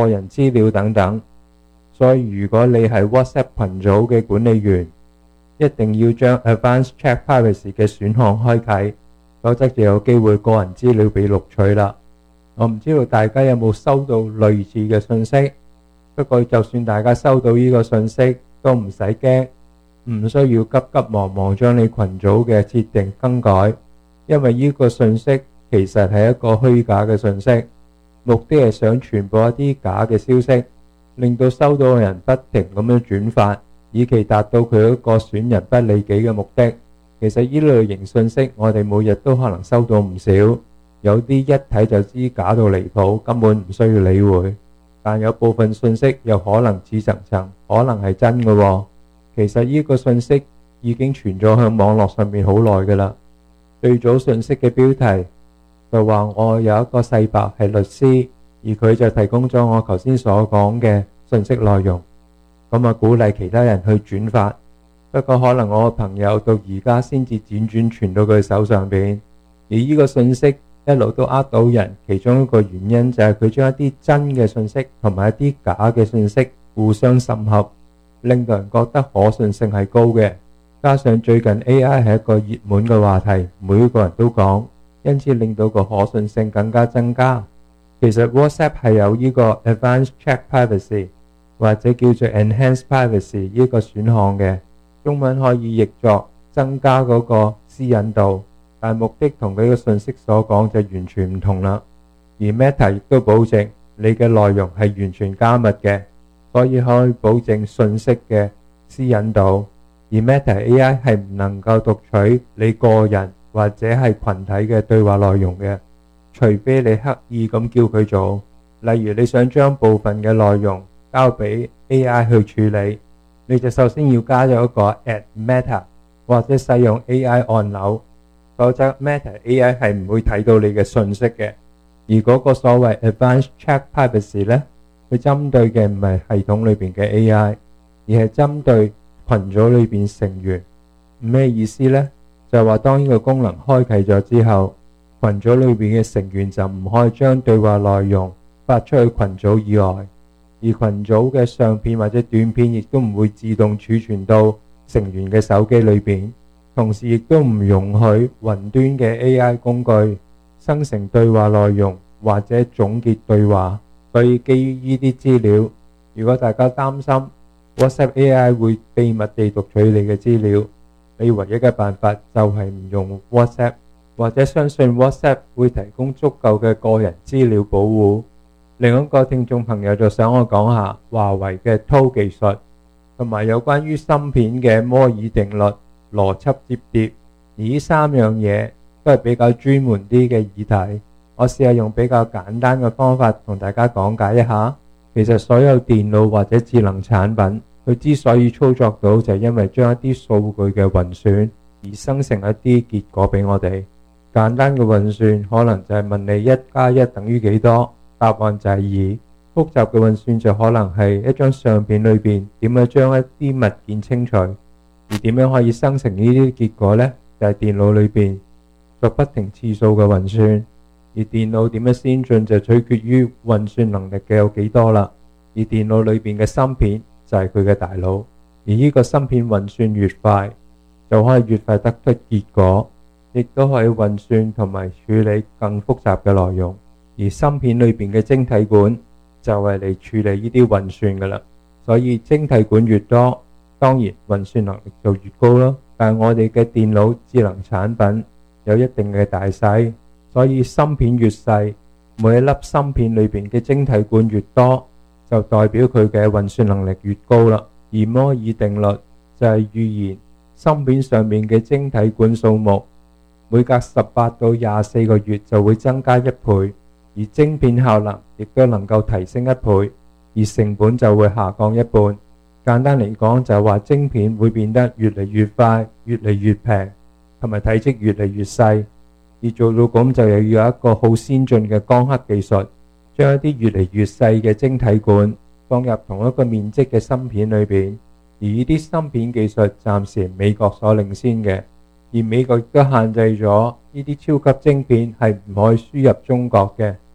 個人資料等等。所以如果你係 WhatsApp 群組嘅管理員，一定要將 Advanced Check Privacy 嘅選項開啟，否則就有機會個人資料被錄取啦。我唔知道大家有冇收到類似嘅信息，不過就算大家收到呢個信息都唔使驚，唔需要急急忙忙將你群組嘅設定更改，因為呢個信息其實係一個虛假嘅信息，目的係想傳播一啲假嘅消息，令到收到嘅人不停咁樣轉發，以期達到佢一個損人不利己嘅目的。其實呢類型信息我哋每日都可能收到唔少，有啲一睇就知假到離譜，根本唔需要理會。但有部分信息又可能似層層，可能係真嘅喎。其實呢個信息已經傳咗向網絡上面好耐㗎啦。最早信息嘅標題就話我有一個細伯係律師，而佢就提供咗我頭先所講嘅信息內容，咁啊鼓勵其他人去轉發。不過可能我個朋友到而家先至輾轉傳到佢手上邊，而呢個信息一路都呃到人，其中一個原因就係佢將一啲真嘅信息同埋一啲假嘅信息互相滲合，令到人覺得可信性係高嘅。加上最近 AI 係一個熱門嘅話題，每個人都講，因此令到個可信性更加增加。其實 WhatsApp 係有呢個 Advanced Check Privacy 或者叫做 Enhanced Privacy 呢個選項嘅，中文可以譯作增加嗰個私隱度，但目的同佢個信息所講就完全唔同啦。而 Meta 亦都保證你嘅內容係完全加密嘅，所以可以保證信息嘅私隱度。而 Meta AI 係唔能夠讀取你個人或者係群體嘅對話內容嘅，除非你刻意咁叫佢做。例如你想將部分嘅內容交俾 AI 去處理，你就首先要加咗一個 Add Meta 或者使用 AI 按鈕，否則 Meta AI 係唔會睇到你嘅信息嘅。而嗰個所謂 Advanced Check Privacy 呢，佢針對嘅唔係系統裏邊嘅 AI， 而係針對群組裏邊成員。咩意思呢？就係話當呢個功能開啟咗之後，群組裏邊嘅成員就唔可以將對話內容發出去群組以外，而群組嘅相片或者短片亦都唔會自動儲存到成員嘅手機裏邊。同時亦都唔容許雲端嘅 AI 工具生成對話內容或者總結對話。所以基於呢啲資料，如果大家擔心 WhatsApp AI 會秘密地讀取你嘅資料，你唯一嘅辦法就係唔用 WhatsApp， 或者相信 WhatsApp 會提供足夠嘅個人資料保護。另一個聽眾朋友就想我講下華為嘅 ToF 技術，同埋有關於芯片嘅摩爾定律、邏輯摺疊，而呢三樣嘢都係比較專門啲嘅議題。我試下用比較簡單嘅方法同大家講解一下。其實所有電腦或者智能產品，佢之所以操作到，就係因為將一啲數據嘅運算而生成一啲結果俾我哋。簡單嘅運算可能就係問你1+1等於幾多，答案就係2。複雜嘅運算就可能係一張相片裏邊點樣將一啲物件清除，而點樣可以生成呢啲結果呢？就係電腦裏邊作不停次數嘅運算。而電腦點樣先進就取決於運算能力嘅有幾多啦。而電腦裏邊嘅芯片就係佢嘅大腦，而呢個芯片運算越快，就可以越快得出結果，亦都可以運算同埋處理更複雜嘅內容。而芯片裏邊嘅晶體管就係嚟處理呢啲運算噶啦。所以晶體管越多，當然運算能力就越高咯。但係我哋嘅電腦智能產品有一定嘅大細，所以芯片越細，每一粒芯片裏邊嘅晶體管越多，就代表佢嘅運算能力越高啦。而摩爾定律就係預言芯片上面嘅晶體管數目每隔18到24個月就會增加1倍，而晶片效能亦都能夠提升1倍，而成本就會下降一半。簡單嚟講就係話晶片會變得越嚟越快，越嚟越平，同埋體積越嚟越細。而做到咁就又要有一個好先進嘅光刻技術，將一啲越嚟越細嘅晶體管放入同一個面積嘅芯片裏邊。而呢啲芯片技術暫時係美國所領先嘅，而美國亦都限制咗呢啲超級晶片係唔可以輸入中國嘅。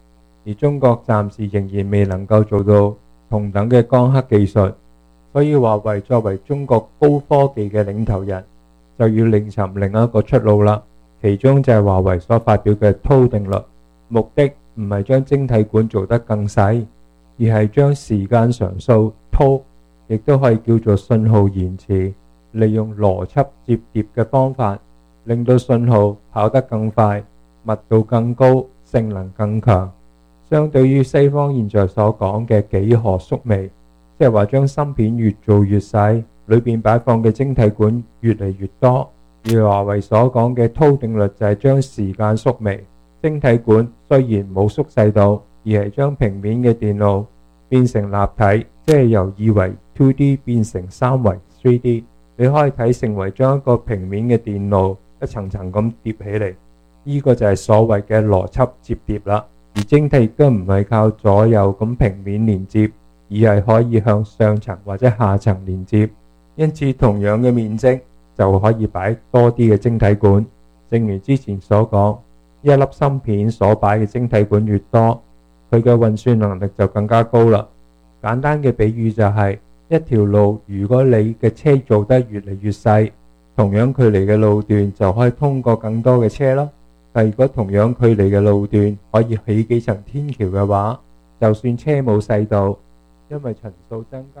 而中國暫時仍然未能夠做到同等嘅光刻技術，所以華為作為中國高科技嘅領頭人，就要另尋另一個出路啦。其中就係華為所發表嘅韜定律，目的唔係將晶體管做得更細，而係將時間常數韜，亦都可以叫做信號延遲，利用邏輯摺疊嘅方法，令到信號跑得更快，密度更高，性能更強。相對於西方現在所講嘅幾何縮微，即係話將芯片越做越細，裏邊擺放嘅晶體管越嚟越多。而華為所講嘅韜定律就係將時間縮微，晶體管雖然冇縮細到，而係將平面嘅電路變成立體，即係由二維 2D 變成三維 3D。你可以睇成為將一個平面嘅電路一層層咁疊起嚟，呢個就係所謂嘅邏輯摺疊啦。而晶體亦都唔係靠左右咁平面連接，而係可以向上層或者下層連接，因此同樣嘅面積就可以擺多啲嘅晶體管。正如之前所講，一粒芯片所擺嘅晶體管越多，佢嘅運算能力就更加高啦。簡單嘅比喻就係一條路，如果你嘅車做得越嚟越細，同樣距離嘅路段就可以通過更多嘅車啦。但如果同樣距離嘅路段可以起幾層天橋嘅話，就算車冇細到，因為層數增加。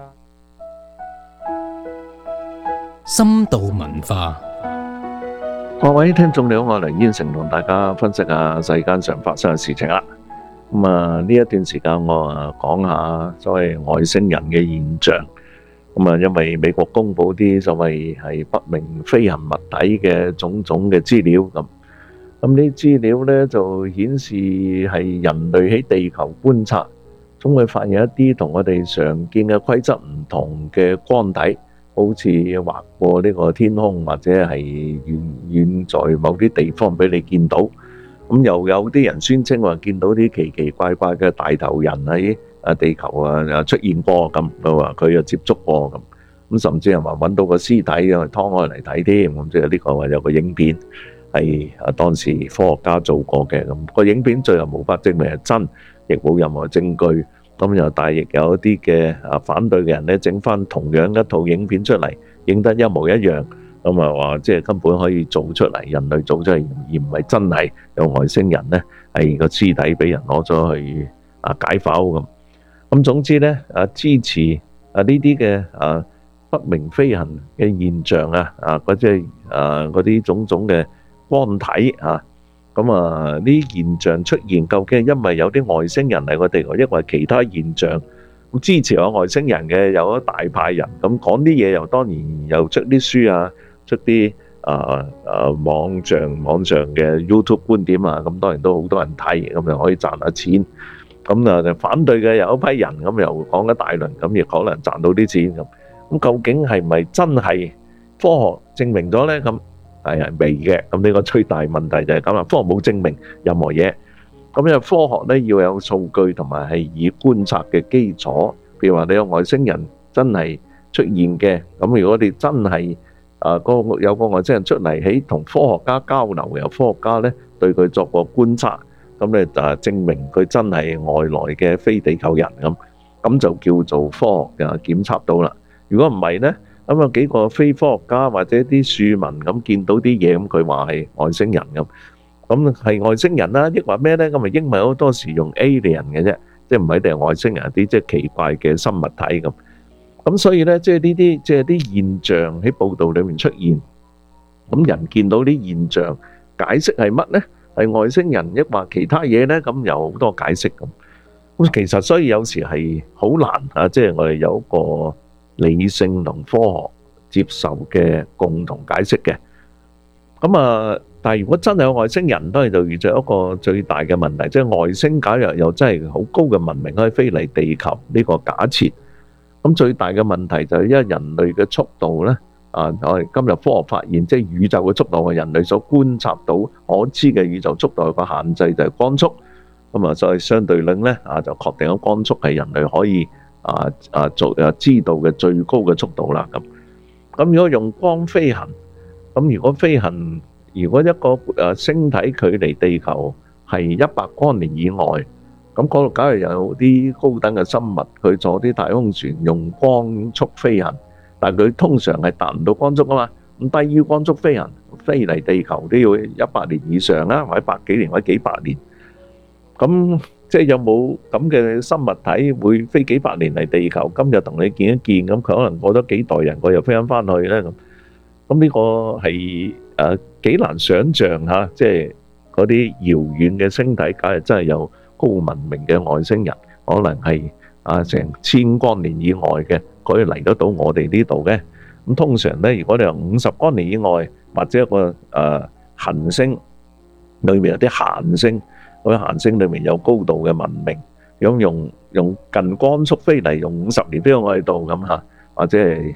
深度文化， 各位聽眾你好，我係梁燕成，同大家分析下世間上發生嘅事情啦。呢一段時間我講下所謂外星人嘅現象。因為美國公布啲所謂係不明飛行物體嘅種種嘅資料咁呢資料呢就顯示係人類喺地球觀察，總會發現一啲同我哋常見嘅規則唔同嘅光體，好似劃過呢個天空，或者係遠在某啲地方俾你見到。又有啲人宣稱話見到啲奇奇怪怪嘅大頭人喺地球出現過咁，佢話佢又接觸過咁，甚至係話揾到個屍體劏開嚟睇添。即係呢個話有個影片係當時科學家做過嘅，個影片最後無法證明係真，亦冇任何證據。但係亦有一啲嘅反對嘅人咧，整翻同樣一套影片出嚟，影得一模一樣。話即係根本可以做出嚟，人類做出嚟，而唔係真係有外星人呢係個屍體俾人攞咗去解剖咁。總之呢，支持呢啲嘅不明飛行嘅現象嗰啲種種嘅光體呢現象出現，究竟係因為有啲外星人嚟個地球，抑或其他現象？支持有外星人嘅有一大派人，講啲嘢又當然又出啲書出啲網上嘅 YouTube 觀點當然都好多人睇，咁又可以賺下錢。就反對嘅有一批人，又講一大輪，亦可能賺到啲錢究竟係咪真係科學證明咗呢？係未嘅。呢個最大問題就係咁啦，科學冇證明任何嘢。因為科學呢要有數據同埋係以觀察嘅基礎。譬如話你有外星人真係出現嘅，如果你真係有個外星人出嚟喺同科學家交流，由科學家呢對佢作個觀察，你就證明佢真係外來嘅非地球人咁就叫做科學檢測到啦。如果唔係呢，有幾個非科學家或者啲庶民見到啲嘢，佢話係外星人咁係外星人啦，抑或咩呢？英文好多時用 alien 嘅啫，即係唔係一定係外星人，啲即係奇怪嘅生物體咁所以呢，即係呢啲即係啲現象喺報道裏面出現，人見到啲現象，解釋係乜呢？係外星人抑或其他嘢呢？有好多解釋其實所以有時係好難即係我哋有一個理性同科學接受嘅共同解釋嘅。但係如果真係有外星人，當然就遇着一個最大嘅問題，即係外星假若又真係好高嘅文明可以飛嚟地球呢個假設，最大嘅問題就係因為人類嘅速度呢，我哋今日科學發現，即係宇宙嘅速度係人類所觀察到可知嘅宇宙速度有個限制，就係光速。所以相對論呢，就確定咗光速係人類可以知道嘅最高嘅速度啦。咁如果用光飛行，如果一個星體距離地球係100光年以外， 咁嗰度梗係有啲高等嘅生物，佢坐啲太空船用光速飛行，但係佢通常係達唔到光速啊嘛。咁低於光速飛行，飛嚟地球都要100年以上啦，或者百幾年或者幾百年。咁即係有冇咁嘅生物體會飛幾百年嚟地球？今日同你見一見，咁佢可能過咗幾代人，佢又飛翻去咧咁。咁呢個係幾難想像嚇，即係嗰啲遙遠嘅星體，梗係真係有高文明嘅外星人，可能係成千光年以外嘅，可以嚟得到我哋呢度嘅。咁通常咧，如果你話50光年以外，或者一個行星裏面有啲行星，嗰啲行星裏面有高度嘅文明，咁用近光速飛嚟，用50年飛到我哋度咁嚇，或者係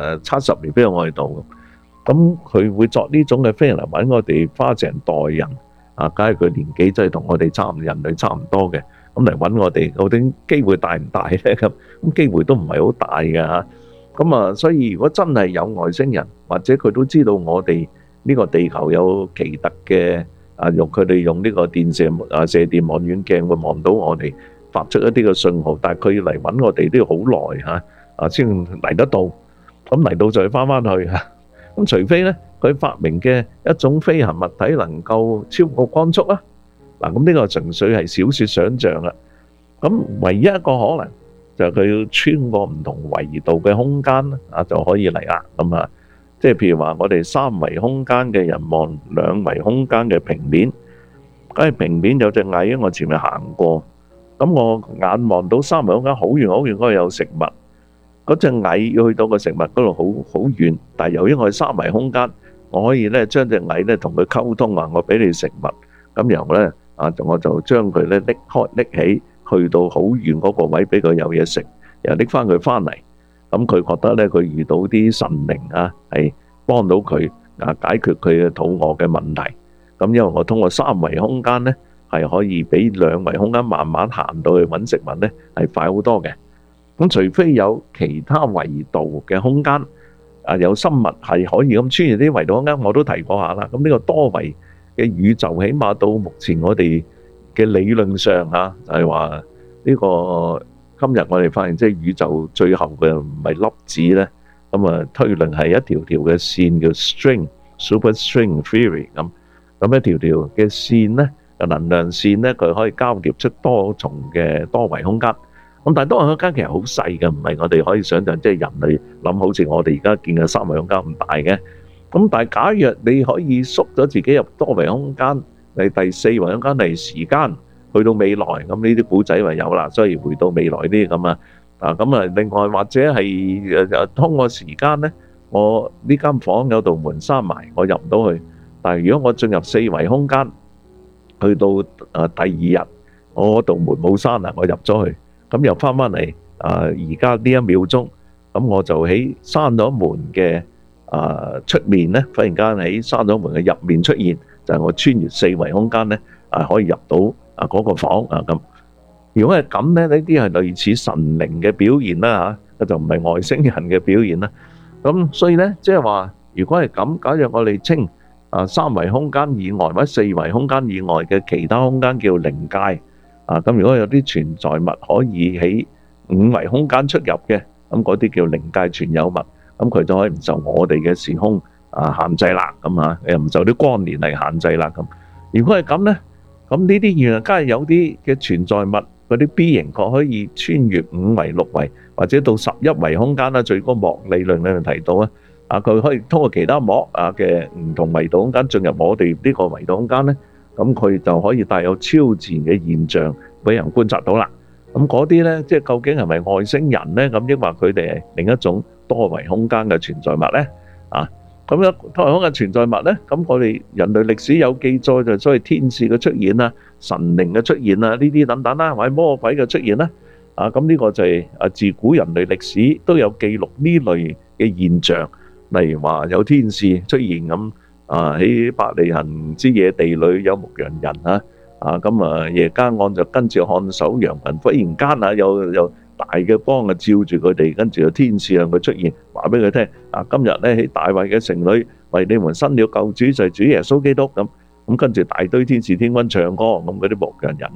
70年飛到我哋度。咁佢會作呢種嘅飛行嚟揾我哋，花成代人梗係佢年紀真係同我哋人類差唔多嘅，咁嚟揾我哋，究竟機會大唔大咧？咁機會都唔係好大嘅嚇。咁所以如果真係有外星人，或者佢都知道我哋呢個地球有奇特嘅佢哋用呢個射電望遠鏡會望到我哋，發出一啲嘅信號，但係佢嚟揾我哋都要好耐嚇先嚟得到。咁嚟到就翻去嚇。咁除非咧，佢發明嘅一種飛行物體能夠超過光速啊！嗱，咁呢個純粹係小説想像啦。咁唯一一個可能就係佢要穿過唔同維度嘅空間就可以嚟啦。咁即係譬如話，我哋3維空間嘅人望2維空間嘅平面，梗係平面有隻蟻，我前面行過，咁我眼望到3維空間好遠好遠嗰度有食物。嗰隻蟻要去到個食物嗰度好遠，但係由於我係3維空間，我可以咧將隻蟻咧同佢溝通，話我俾你食物，咁然後咧我就將佢咧拎起，去到好遠嗰個位俾佢有嘢食，然後拎翻佢翻嚟，咁佢覺得咧佢遇到啲神靈係幫到佢解決佢嘅肚餓嘅問題，咁因為我通過3維空間咧係可以比2維空間慢慢行到去揾食物咧係快好多嘅。咁除非有其他維度嘅空間，有生物係可以咁穿越啲維度空間，我都提過下啦。咁呢個多維嘅宇宙，起碼到目前我哋嘅理論上就係話呢個今日我哋發現即係宇宙最後嘅唔係粒子咧，咁推論係一條條嘅線叫 string，super string theory 咁一條條嘅線咧，能量線咧，佢可以交疊出多重嘅多維空間。咁但係多維空間其實好細嘅，唔係我哋可以想象，即係人類諗好似我哋而家見嘅3維空間咁大嘅。咁但係假若你可以縮咗自己入多維空間，嚟第4維空間嚟時間去到未來，咁呢啲古仔咪有啦。所以回到未來啲咁另外或者係通過時間咧，我呢間房有道門閂埋，我入唔到去。但係如果我進入4維空間，去到第2日，我道門冇閂啦，我入咗去。咁又翻嚟，而家呢1秒鐘，咁我就喺閂咗門嘅出面咧，忽然間喺閂咗門嘅入面出現，就係我穿越4維空間咧，可以入到嗰個房咁。如果係咁咧，呢啲係類似神靈嘅表現啦嚇，就唔係外星人嘅表現啦。咁所以咧，即係話，如果係咁，假若我哋稱3維空間以外或者4維空間以外嘅其他空間叫靈界。咁如果有啲存在物可以喺5維空間出入嘅，咁嗰啲叫靈界存有物，咁佢就可以唔受我哋嘅時空限制啦，咁又唔受啲光年嚟限制啦。咁如果係咁咧，咁呢啲原來梗係有啲嘅存在物，嗰啲 B 型確可以穿越5維、6維或者到11維空間啦。最高膜理論裏面提到佢可以通過其他膜嘅唔同維度空間進入我哋呢個維度空間咧。咁佢就可以帶有超自然嘅現象俾人觀察到啦。咁嗰啲咧，即係究竟係咪外星人咧？咁抑或佢哋係另一種多維空間嘅存在物咧？咁樣多維空間存在物咧，咁我哋人類歷史有記載，就所謂天使嘅出現神靈嘅出現呢啲等等啦，或者魔鬼嘅出現啦。咁呢個就係自古人類歷史都有記錄呢類嘅現象，例如話有天使出現咁。喺伯利恆之野地裏有牧羊人咁夜間按就跟住看守羊群，忽然間有大嘅光照住佢哋，跟住有天使向佢出現，話俾佢聽今日咧喺大衛嘅城裏為你們生了救主，就係主耶穌基督咁跟住大堆天使天軍唱歌，咁嗰啲牧羊人咧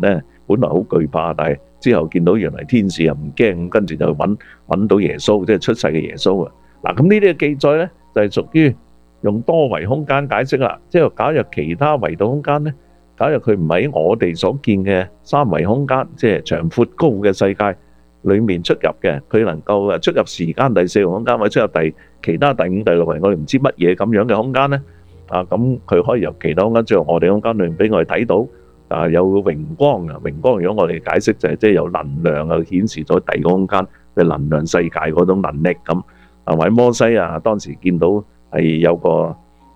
本來好懼怕，但係之後見到原來天使又唔驚，跟住就揾到耶穌，即係出世嘅耶穌啊！嗱，咁呢啲嘅記載咧就係屬於用多維空間解釋啦，即係假如其他維度空間咧，假如佢唔喺我哋所見嘅三維空間，即係長闊高嘅世界裡面出入嘅，佢能夠出入時間第四維空間，或者出入其他第五、第六維，我哋唔知乜嘢咁樣嘅空間咧。咁佢可以由其他空間進入我哋空間裏面俾我哋睇到，有榮光啊！榮光如果我哋解釋就係即係有能量啊，顯示咗第二個空間嘅能量世界嗰種能力咁。或者摩西當時見到係有個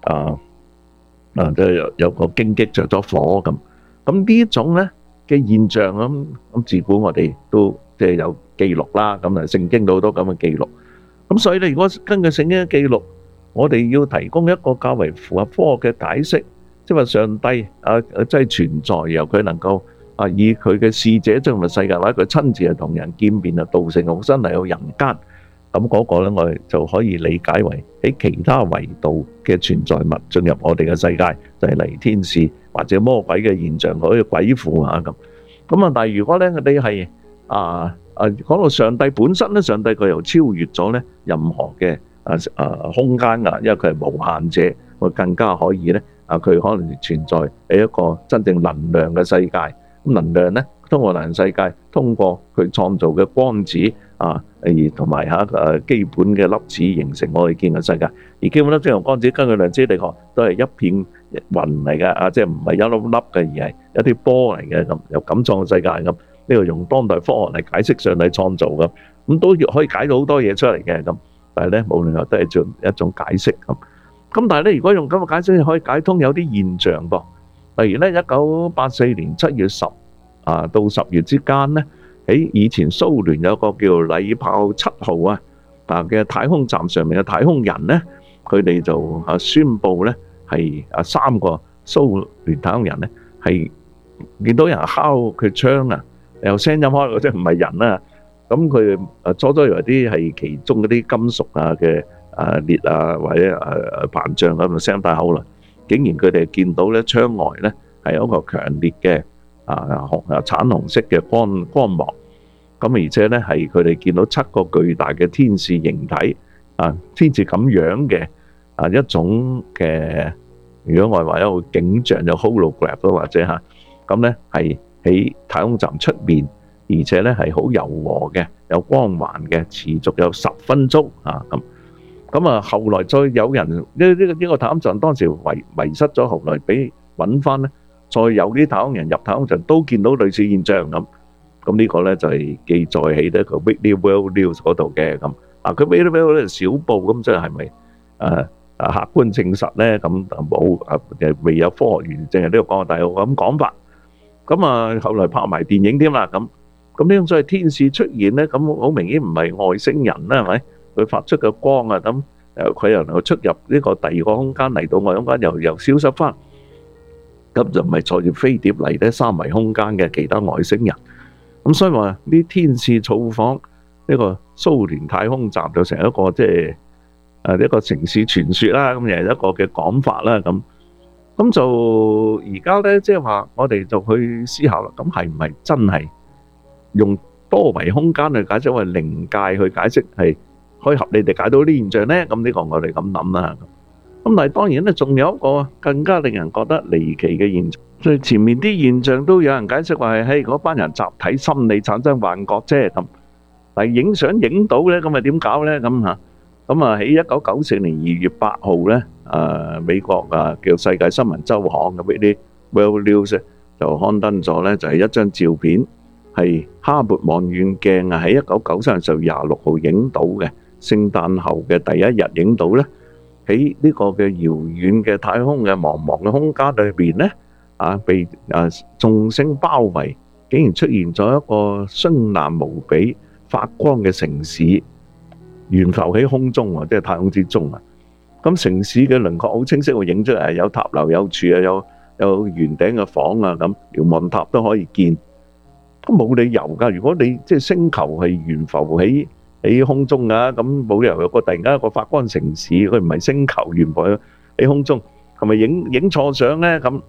即係有個荊棘着咗火咁。咁呢種咧嘅現象咁自古我哋都即係有記錄啦。咁聖經都好多咁嘅記錄。咁所以咧，如果根據聖經嘅記錄，我哋要提供一個較為符合科學嘅解釋，即係話上帝真係存在，由佢能夠以佢嘅使者進入世界，或者佢親自同人見面道成肉身嚟到人間，咁嗰個咧我哋就可以理解為喺其他維度嘅存在物進入我哋嘅世界，就係嚟天使或者魔鬼嘅現象，好似鬼附咁。咁但係如果咧你係講到上帝本身咧，上帝佢又超越咗咧任何嘅空間因為佢係無限者，佢更加可以咧佢可能存在喺一個真正能量嘅世界。咁能量咧，通過能量世界，通過佢創造嘅光子而同埋基本嘅粒子形成我哋見嘅世界。而基本粒子同光子根據量子力學都係一片雲嚟嘅，即係唔係一粒粒嘅，而係一啲波嚟嘅咁，由咁創嘅世界咁。呢個用當代科學嚟解釋上帝創造咁都可以解到好多嘢出嚟嘅咁。但係咧，無論如何都係一種解釋咁。咁但係咧，如果用咁嘅解釋，可以解通有啲現象噃。例如咧，1984年7月10到10月之間咧，喺以前蘇聯有個叫禮炮7號嘅太空站上面嘅太空人咧，佢哋就宣布咧係3個蘇聯太空人咧係見到人敲佢窗有聲音開，即係唔係人啊。咁佢初初以為啲係其中嗰啲金屬嘅裂或者膨脹咁嘅聲，但係後來竟然佢哋見到咧窗外咧係有一個強烈嘅橙紅色嘅光芒。咁而且咧係佢哋見到7個巨大嘅天使形體天使咁樣嘅一種嘅，如果我話一個景象就 hologram 或者咁咧係喺太空站出面。而且咧係好柔和嘅，有光環嘅，持續有10分鐘咁後來再有人呢個太空站當時迷失咗，後來俾揾翻咧，再有啲太空人入太空站都見到類似現象咁呢個咧就係記載喺呢個 Weekly World News 嗰度嘅咁佢 Weekly World 咧小報咁，即係咪客觀證實咧？咁冇未有科學驗證呢個講，但係我咁講法咁後來拍埋電影添啦咁呢種所謂天使出現咧，咁好明顯唔係外星人啦，係咪？佢發出嘅光咁佢又能夠出入呢個第二個空間，嚟到外空間又消失翻，咁就唔係坐住飛碟嚟咧3維空間嘅其他外星人。咁所以話呢天使造訪呢個蘇聯太空站就成一個即係一個城市傳說啦，咁又係一個嘅講法啦咁就而家咧即係話我哋就去思考啦，咁係唔係真係用多維空間去解釋，或者靈界去解釋，係可以合理地解到啲現象咧？咁呢個我哋咁諗啦。咁但係當然咧，仲有一個更加令人覺得離奇嘅現象，所以前面啲現象都有人解釋話係喺嗰班人集體心理產生幻覺啫咁。但係影相影到咧，咁咪點搞咧？咁喺1994年2月8號咧，美國叫世界新聞週刊嘅 Weekly World News 就刊登咗咧，就係一張照片。係哈勃望遠鏡喺1993年10月26號影到嘅，聖誕後嘅第一日影到咧，喺呢個嘅遙遠嘅太空嘅茫茫嘅空間裏邊咧，被眾星包圍，竟然出現咗一個絢爛無比、發光嘅城市，懸浮喺空中即係太空之中咁城市嘅輪廓好清晰，會影出嚟有塔樓、有柱有圓頂嘅房咁，瞭望塔都可以見。都冇理由㗎，如果你即係星球係懸浮喺空中咁冇理由有個突然間一個發光城市，佢唔係星球懸浮喺空中，係咪影錯相咧？咁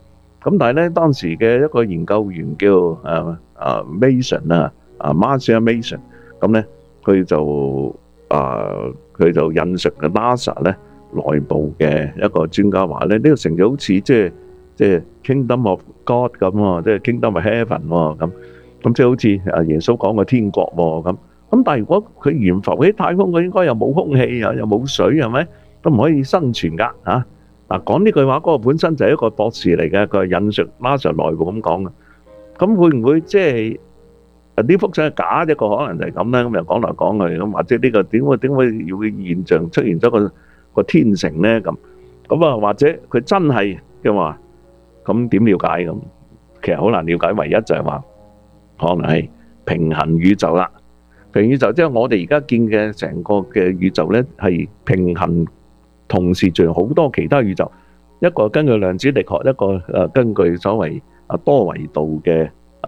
咁但係咧當時嘅一個研究員叫Mason Marcia Mason， 咁咧佢就引述嘅 NASA 咧內部嘅一個專家話咧，呢個成就好似即係 Kingdom of God 咁喎，即係 Kingdom of Heaven 喎咁即係好似耶穌講嘅天國喎咁。咁但係如果佢懸浮喺太空，佢應該又冇空氣又冇水係咪？都唔可以生存㗎嚇。嗱，講呢句話嗰個本身就係一個博士嚟嘅，佢係引述 NASA 內部咁講嘅。咁會唔會即係呢幅相係假？一個可能就係咁啦。咁又講嚟講去咁，或者呢個點會要嘅現象出現咗個天成咧？咁或者佢真係嘅話，咁點了解咁？其實好難了解，唯一就係話可能係平衡宇宙啦。平行宇宙即係我哋而家見嘅成個嘅宇宙咧，係平衡，同時仲有好多其他宇宙。一個根據量子力學，一個根據所謂多維度嘅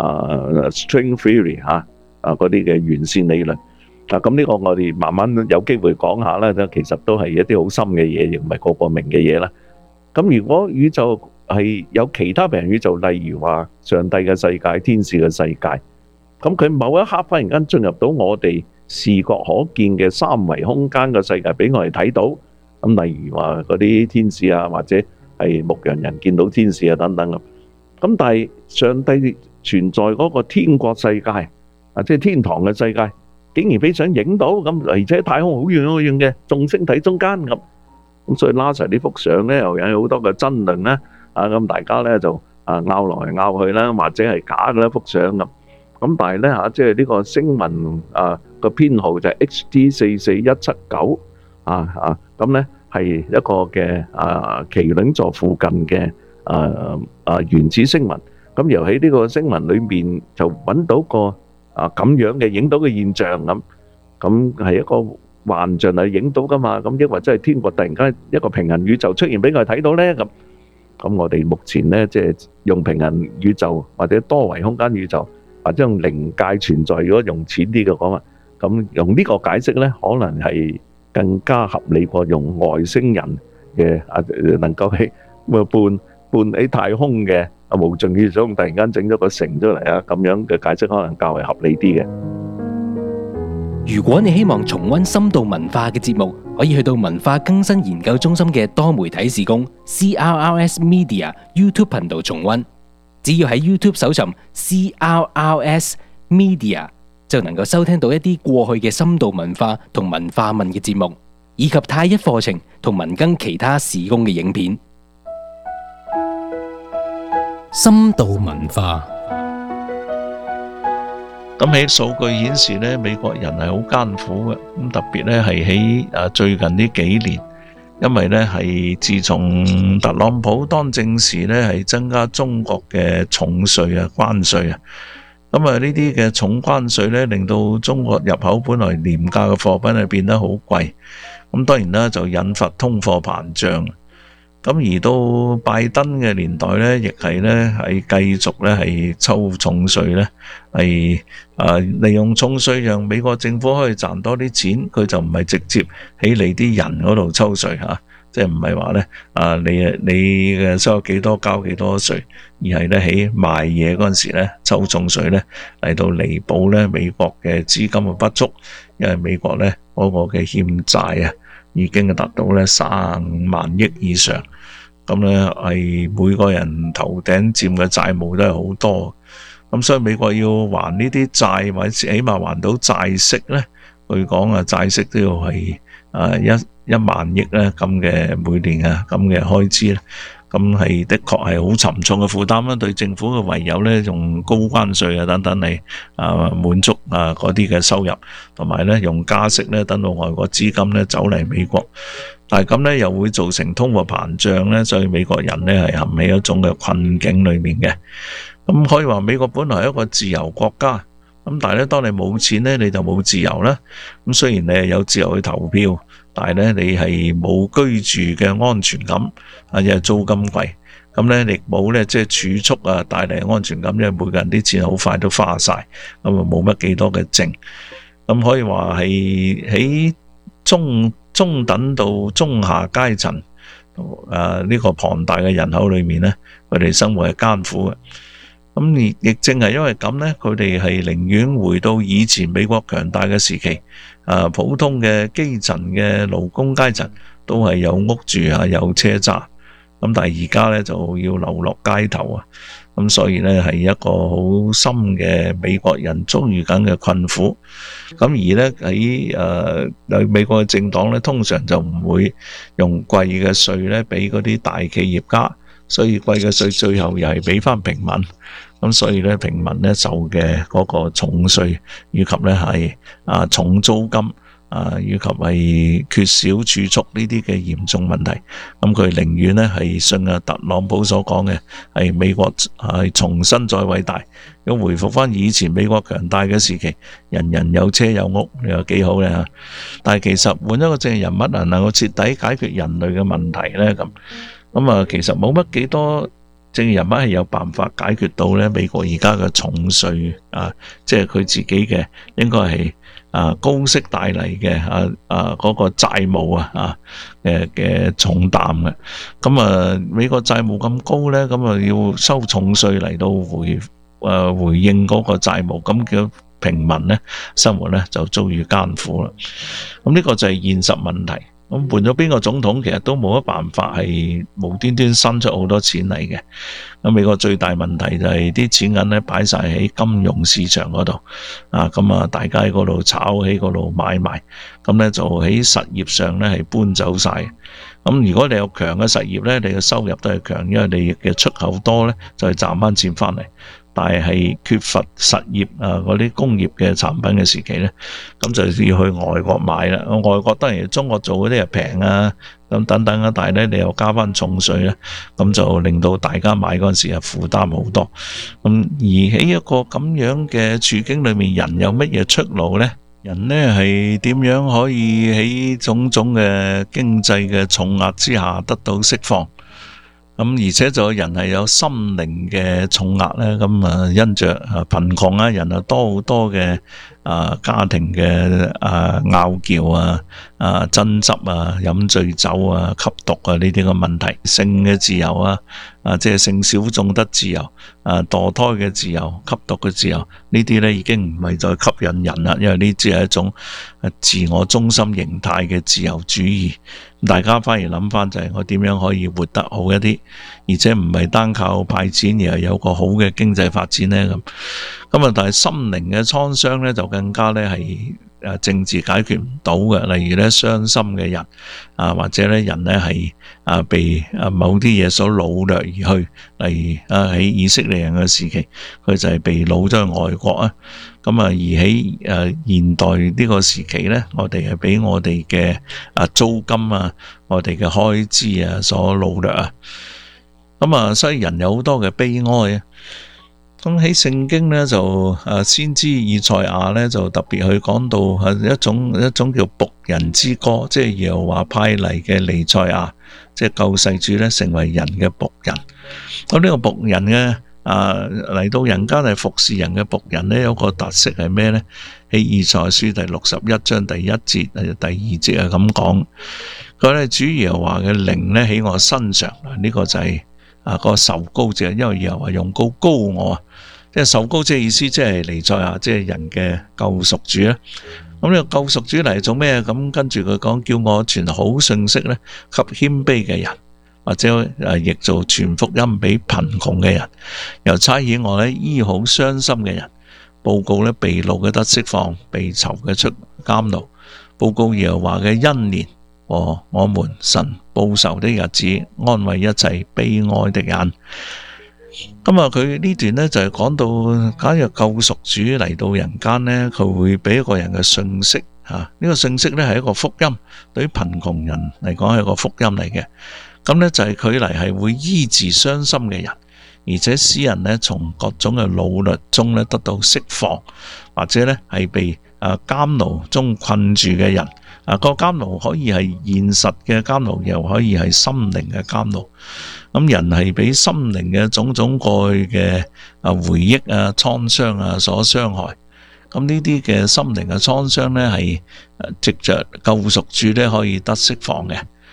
string theory 嗰啲嘅弦線理論。咁呢個我哋慢慢有機會講下啦。其實都係一啲好深嘅嘢，亦唔係個個明嘅嘢啦。咁如果宇宙係有其他平行宇宙，例如話上帝嘅世界、天使嘅世界，咁佢某一刻忽然間進入到我哋視覺可見嘅三維空間嘅世界，俾我哋睇到。咁例如話嗰啲天使或者係牧羊人見到天使等等咁。咁但係上帝存在嗰個天國世界即係天堂嘅世界，竟然俾相影到咁，而且太空好遠好遠嘅眾星體中間咁。咁所以拉齊呢幅相咧，又有好多嘅爭論啦。咁大家咧就拗來拗去啦，或者係假嘅一幅相咁。咁但係咧即係呢個星雲個編號就係 HT44179咁咧係一個嘅麒麟座附近嘅原始星雲。咁由喺呢個星雲裏面就揾到個咁樣嘅影到嘅現象咁係一個幻象係影到噶嘛？咁抑或真係天國突然間一個平行宇宙出現俾我哋睇到咧咁？咁我哋目前咧即係用平行宇宙或者多維空間宇宙或者用靈界存在，如果用淺啲嘅講法，咁用呢個解釋咧，可能係更加合理過用外星人嘅能夠喺半喺太空嘅無盡宇宙突然間整咗個城出嚟咁樣嘅解釋可能較為合理啲嘅。 如果你希望重溫深度文化嘅節目，可以去到文化更新研究中心嘅多媒體事工 CRRS Media YouTube 頻道重溫。只要喺 YouTube 搜尋 CRRS Media， 就能夠收聽到一啲過去嘅深度文化同文化問嘅節目，以及太一課程同文更其他事工嘅影片。深度文化。 咁喺數據顯示咧，美國人係好艱苦嘅。咁特別咧係喺最近呢幾年，因為咧係自從特朗普當政時咧係增加中國嘅重稅關稅咁呢啲嘅重關稅咧令到中國入口本來廉價嘅貨品係變得好貴。咁當然啦，就引發通貨膨脹。咁而到拜登嘅年代咧，亦係咧係繼續咧係抽重稅咧，係利用重稅讓美國政府可以賺多啲錢，佢就唔係直接喺你啲人嗰度抽稅即係唔係話咧你嘅收入幾多交幾多稅，而係咧喺賣嘢嗰陣時咧抽重稅咧嚟到彌補咧美國嘅資金嘅不足，因為美國咧嗰個嘅欠債已經達到咧35萬億以上。咁咧係每個人頭頂佔嘅債務都係好多，咁所以美國要還呢啲債，或者起碼還到債息咧，據講債息都要係一萬億咧咁嘅每年咁嘅開支咧，咁係的確係好沉重嘅負擔啦。對政府嘅唯有咧用高關稅等等嚟滿足嗰啲嘅收入，同埋咧用加息咧等到外國資金咧走嚟美國。但係咁咧又會造成通貨膨脹咧，所以美國人咧係陷喺一種嘅困境裏面嘅。咁可以話美國本來係一個自由國家，咁但係咧當你冇錢咧你就冇自由啦。咁雖然你係有自由去投票，但係咧你係冇居住嘅安全感，或者係租金貴。咁咧亦冇咧即係儲蓄帶嚟安全感，因為每個人啲錢好快都花晒，咁冇乜幾多嘅剩。咁可以話係喺中等到中下階層呢個龐大嘅人口裏面呢，佢哋生活係艱苦嘅。咁亦正係因為咁呢，佢哋係寧願回到以前美國強大嘅時期，普通嘅基層嘅勞工階層都係有屋住有車揸。咁但係而家呢，就要流落街頭啊！咁所以呢，係一個好深嘅美國人遭遇緊嘅困苦。咁而呢，喺美國嘅政黨呢，通常就唔會用貴嘅稅呢俾嗰啲大企業家，所以貴嘅稅最後又係俾翻平民。咁所以呢，平民呢受嘅嗰個重稅，以及呢係重租金。以及係缺少儲蓄呢啲嘅嚴重問題，咁佢寧願呢係信特朗普所講嘅係美國係重新再偉大，要回復翻以前美國強大嘅時期，人人有車有屋，你話幾好呢？但係其實換一個政治人物能夠徹底解決人類嘅問題呢？咁其實冇乜幾多政治人物係有辦法解決到呢美國而家嘅重稅即係佢自己嘅應該係高息帶嚟嘅嗰個債務嘅重擔嘅。咁美國債務咁高呢，咁要收重稅嚟到回應嗰個債務，咁叫平民呢生活呢就遭遇艱苦啦。咁呢個就係現實問題。咁換咗邊個總統，其實都冇乜辦法係無端端生出好多錢嚟嘅。咁美國最大問題就係啲錢銀咧擺晒喺金融市場嗰度，大家喺嗰度炒，喺嗰度買賣，咁咧就喺實業上咧係搬走晒。咁如果你有強嘅實業咧，你嘅收入都係強，因為你嘅出口多咧，就係賺翻錢翻嚟。但係缺乏實業嗰啲工業嘅產品嘅時期咧，咁就要去外國買啦。外國當然中國做嗰啲係平咁等等但係咧你又加翻重稅咧，咁就令到大家買嗰陣時負擔好多。咁而喺一個咁樣嘅處境裏面，人有乜嘢出路呢？人呢係點樣可以喺種種嘅經濟嘅重壓之下得到釋放？而且就人係有心靈嘅重壓咧，因着貧窮人多好多嘅家庭嘅拗撬爭執飲醉酒吸毒呢啲嘅問題，性嘅自由即係性小眾得自由墮胎嘅自由、吸毒嘅自由，呢啲咧已經唔係再吸引人啦，因為呢只係一種自我中心形態嘅自由主義。大家反而諗翻就係我點樣可以活得好一啲，而且唔係單靠派錢，而係有個好嘅經濟發展呢。但係心靈嘅創傷呢，就更加呢係政治解決唔到嘅。例如呢，傷心嘅人或者呢人呢係被某啲嘢所擄掠而去。例如喺以色列人嘅時期，佢就係被擄咗去外國而喺現代呢個時期呢，我哋係俾我哋嘅租金我哋嘅開支所擄掠所以人有好多嘅悲哀。咁喺聖經呢，就先知以賽亞呢，就特別去講到一種叫僕人之歌，即係耶和華派嚟嘅彌賽亞，即係救世主呢，成為人嘅僕人。咁呢個僕人呢，嚟到人間係服侍人嘅僕人呢，有個特色係咩呢？喺以賽亞書第61章第1節、第2節係咁講，佢咧主耶和華嘅靈呢喺我身上，呢個就係個受膏者，因為耶和華用膏膏我，即係受膏者意思，即係彌賽亞，即係人嘅救贖主咧。咁呢個救贖主嚟做咩？咁跟住佢講，叫我傳好信息咧，給謙卑嘅人，或者譯做傳福音俾貧窮嘅人，又差遣我咧醫好傷心嘅人，報告咧被擄嘅得釋放，被囚嘅出監牢，報告耶和華嘅恩年和我們神報仇的日子，安慰一切悲哀的人。佢呢段呢，就係講到，假如救贖主嚟到人間呢，佢會俾一個人嘅信息呢個信息呢，係一個福音，對於貧窮人嚟講係一個福音嚟嘅。咁呢，就係佢嚟係會醫治傷心嘅人，而且使人呢，從各種嘅擄掠中呢，得到釋放，或者呢，係被監牢中困住嘅人。個監牢可以係現實嘅監牢，又可以係心靈嘅監牢。咁人係俾心靈嘅種種過去嘅回憶創傷所傷害。咁呢啲嘅心靈嘅創傷呢，係藉着救贖主呢可以得釋放嘅。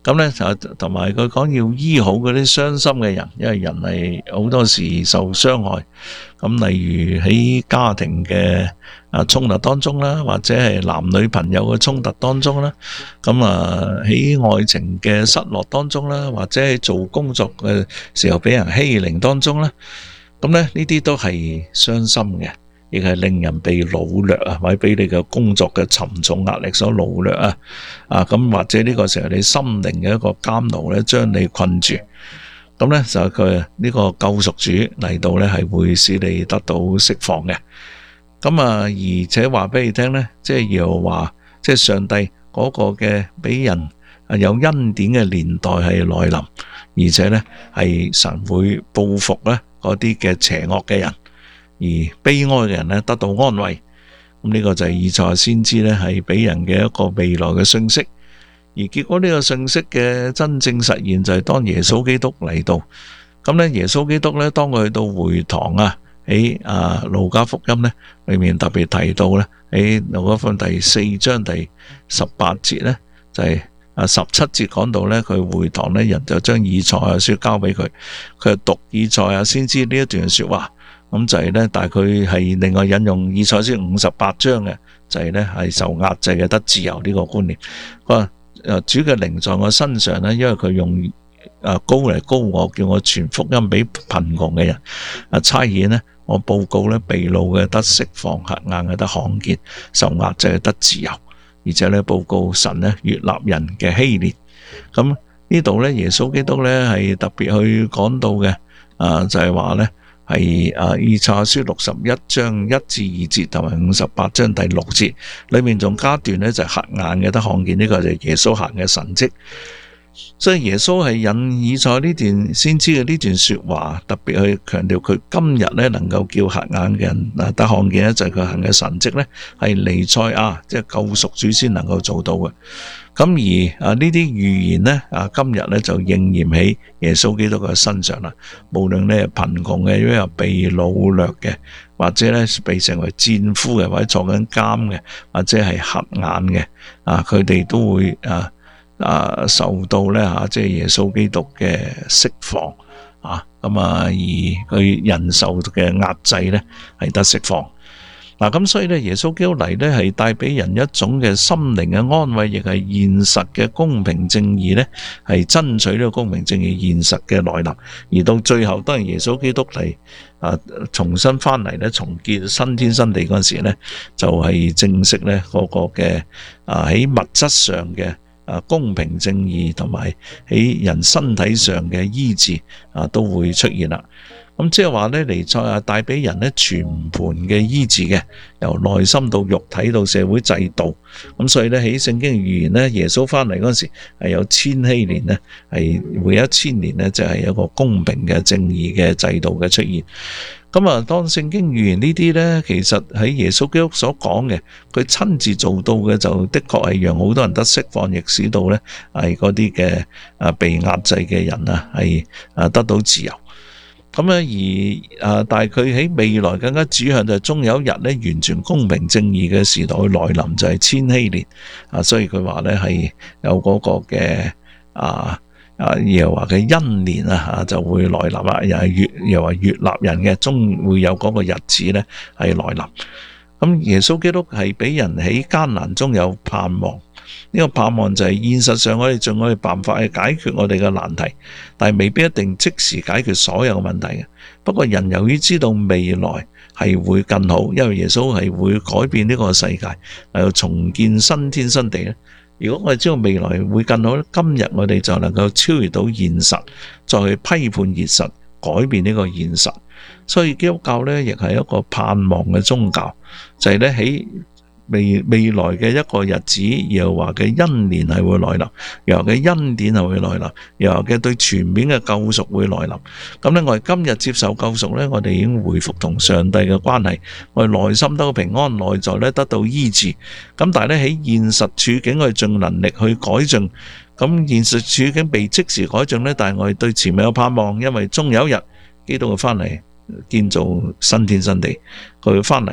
咁咧就同埋佢講要醫好嗰啲傷心嘅人，因為人係好多時受傷害。咁例如喺家庭嘅衝突當中啦，或者係男女朋友嘅衝突當中啦，咁喺愛情嘅失落當中啦，或者喺做工作嘅時候俾人欺凌當中啦，咁咧呢啲都係傷心嘅，亦係令人被擄掠啊，或者俾你嘅工作嘅沉重壓力所擄掠啊，咁或者呢個時候你心靈嘅一個監牢咧，將你困住。咁咧就佢呢個救贖主嚟到咧，係會使你得到釋放嘅。咁而且話俾你聽咧，即係又話，即係上帝嗰個嘅俾人有恩典嘅年代係來臨，而且咧係神會報復咧嗰啲嘅邪惡嘅人，而悲哀嘅人咧得到安慰。咁呢個就係以賽亞先知咧係俾人嘅一個未來嘅信息。而結果呢個信息嘅真正實現就係當耶穌基督嚟到，咁咧耶穌基督咧當佢去到會堂喺路加福音咧裏面特別提到咧，喺路加福音第4章第18節咧就係17節講到咧，佢會堂咧人就將以賽亞書交俾佢，佢就讀以賽亞先知呢一段說話，咁就係咧，但係佢係另外引用以賽亞書58章嘅，就係咧係受壓制嘅得自由呢個觀念。主嘅靈在我身上咧，因為佢用高嚟高我，叫我傳福音俾貧窮嘅人，差遣咧我報告咧被擄嘅得釋放，瞎眼嘅得看見，受壓制嘅得自由，而且咧報告神咧悅納人嘅禧年。咁呢度咧耶穌基督咧係特別去講到嘅，就係話咧係以賽亞書61章1至2節同埋58章第6節裏面仲加段咧就係瞎眼嘅得看見，呢個就係耶穌行嘅神蹟。所以耶穌係引以賽呢段先知嘅呢段說話，特別去強調佢今日咧能夠叫瞎眼嘅人得看見咧，就係佢行嘅神蹟咧係彌賽亞，即係救贖主先能夠做到嘅。咁而呢啲預言咧今日咧就應驗喺耶穌基督嘅身上啦。無論咧貧窮嘅，如果被擄掠嘅，或者咧被成為戰俘嘅，或者坐緊監嘅，或者係瞎眼嘅，佢哋都會受到咧即係耶穌基督嘅釋放而佢人受嘅壓制咧係得釋放。咁所以咧耶穌基督嚟咧係帶俾人一種嘅心靈嘅安慰，亦係現實嘅公平正義咧係爭取呢個公平正義現實嘅來臨。而到最後當然耶穌基督嚟重新翻嚟咧重建新天新地嗰陣時咧，就係正式咧嗰個嘅喺物質上嘅公平正義同埋喺人身體上嘅醫治都會出現啦。咁即係話咧，彌賽亞帶俾人咧全盤嘅醫治嘅，由內心到肉體到社會制度。咁所以咧喺聖經預言咧，耶穌翻嚟嗰時係有1000禧年咧，係每1000年咧就係一個公平嘅正義嘅制度嘅出現。咁當聖經預言呢啲咧，其實喺耶穌基督所講嘅，佢親自做到嘅，就的確係讓好多人得釋放，亦使到咧係嗰啲嘅被壓制嘅人係得到自由。咁但係佢喺未來更加指向就係終有一日咧，完全公平正義嘅時代來臨，就係1000禧年。所以佢話咧係有嗰個嘅耶和華嘅恩年就會來臨啦，又話悅納人嘅，終會有嗰個日子咧係來臨。咁耶穌基督係俾人喺艱難中有盼望。呢個盼望就係現實上我哋盡我哋辦法去解決我哋嘅難題，但係未必一定即時解決所有問題嘅。不過人由於知道未來係會更好，因為耶穌係會改變呢個世界，嚟到重建新天新地咧。如果我哋知道未來會更好，今日我哋就能夠超越到現實，再去批判現實，改變呢個現實。所以基督教咧亦係一個盼望嘅宗教，就係咧喺未來嘅一個日子，耶和華嘅恩年係會來臨，耶和華嘅恩典係會來臨，耶和華嘅對全面嘅救贖會來臨。咁咧，我哋今日接受救贖咧，我哋已經回復同上帝嘅關係，我哋內心得到平安，內在咧得到醫治。咁但係咧喺現實處境，我哋盡能力去改進。咁現實處境被即時改進咧，但係我哋對前面有盼望，因為終有一日基督會翻嚟建造新天新地，佢會翻嚟咧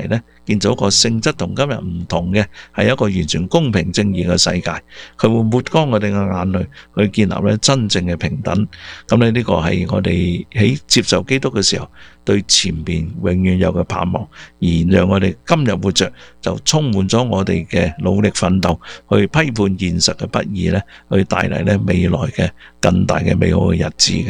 建造一個性質同今日唔同嘅，係一個完全公平正義嘅世界。佢會抹乾我哋嘅眼淚，去建立咧真正嘅平等。咁咧呢個係我哋喺接受基督嘅時候，對前邊永遠有嘅盼望，而讓我哋今日活着就充滿咗我哋嘅努力奮鬥，去批判現實嘅不義咧，去帶嚟咧未來嘅更大嘅美好嘅日子嘅。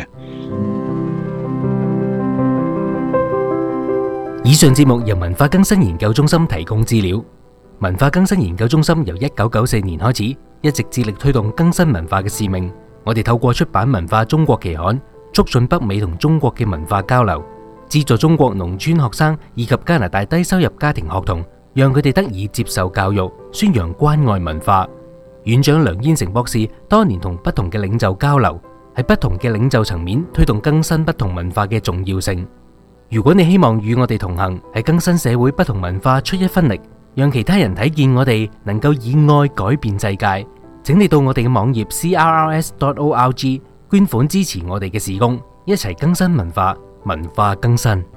以上節目由文化更新研究中心提供資料。文化更新研究中心由1994年開始，一直致力推動更新文化嘅使命。我哋透過出版文化中國期刊，促進北美同中國嘅文化交流，資助中國農村學生以及加拿大低收入家庭學童，讓佢哋得以接受教育，宣揚關愛文化。院長梁燕城博士多年同不同嘅領袖交流，喺不同嘅領袖層面推動更新不同文化嘅重要性。如果你希望與我哋同行，喺更新社會不同文化出一分力，讓其他人睇見我哋能夠以愛改變世界，請你到我哋嘅網頁 crrs.org 捐款支持我哋嘅事工，一齊更新文化，文化更新。